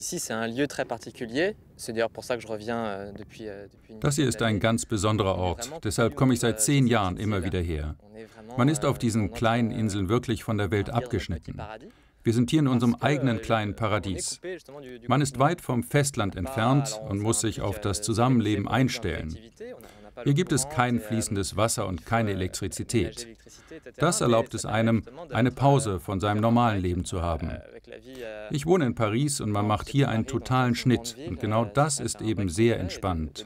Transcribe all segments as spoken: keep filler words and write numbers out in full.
Das hier ist ein ganz besonderer Ort, deshalb komme ich seit zehn Jahren immer wieder her. Man ist auf diesen kleinen Inseln wirklich von der Welt abgeschnitten. Wir sind hier in unserem eigenen kleinen Paradies. Man ist weit vom Festland entfernt und muss sich auf das Zusammenleben einstellen. Hier gibt es kein fließendes Wasser und keine Elektrizität. Das erlaubt es einem, eine Pause von seinem normalen Leben zu haben. Ich wohne in Paris und man macht hier einen totalen Schnitt. Und genau das ist eben sehr entspannend.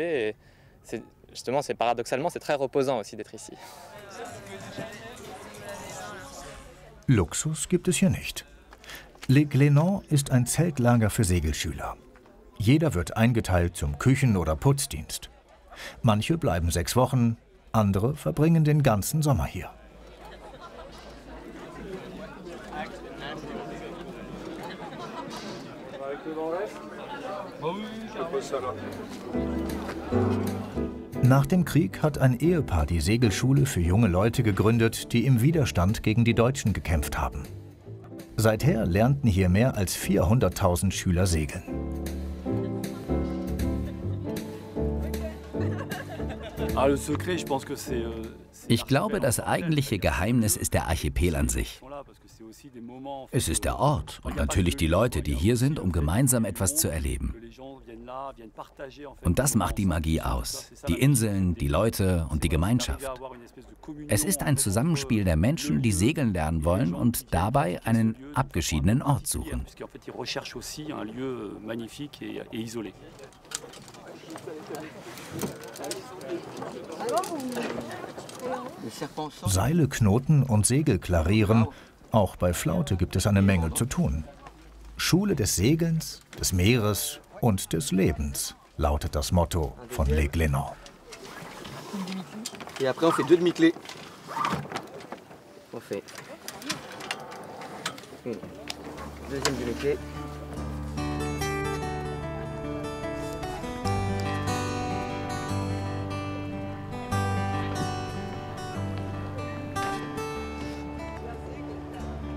Luxus gibt es hier nicht. Les Glénans ist ein Zeltlager für Segelschüler. Jeder wird eingeteilt zum Küchen- oder Putzdienst. Manche bleiben sechs Wochen, andere verbringen den ganzen Sommer hier. Nach dem Krieg hat ein Ehepaar die Segelschule für junge Leute gegründet, die im Widerstand gegen die Deutschen gekämpft haben. Seither lernten hier mehr als vierhunderttausend Schüler segeln. Ich glaube, das eigentliche Geheimnis ist der Archipel an sich. Es ist der Ort und natürlich die Leute, die hier sind, um gemeinsam etwas zu erleben. Und das macht die Magie aus. Die Inseln, die Leute und die Gemeinschaft. Es ist ein Zusammenspiel der Menschen, die segeln lernen wollen und dabei einen abgeschiedenen Ort suchen. Seile knoten und Segel klarieren. Auch bei Flaute gibt es eine Menge zu tun. Schule des Segelns, des Meeres und des Lebens lautet das Motto von Les Glénans. Et après on fait deux demi-clés. On fait une deuxième demi-clé.